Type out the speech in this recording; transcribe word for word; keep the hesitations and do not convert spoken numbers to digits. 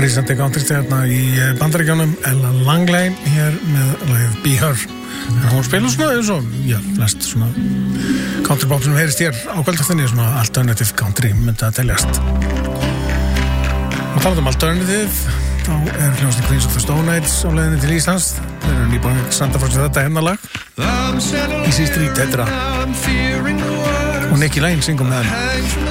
rísandi country-stjarna í Bandaríkjunum, Ella Langley hér með lagið Be Her. En hún spilur svona eins og, já, flest svona country-pop sem heyrist hér á kvöldastinni, svona alternative country myndi að teljast. Og talað um alternative, þá er hljómsveitin Queens of the Stone Age á leiðinni til Íslands. Þeir eru nýbúin að standa frá sér þetta hennalag. Easy Street heitir það. Og Nicky Lane syngur með henn.